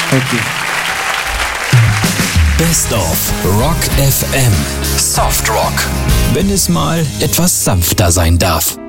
Okay. Best of Rock FM. Soft Rock. Wenn es mal etwas sanfter sein darf.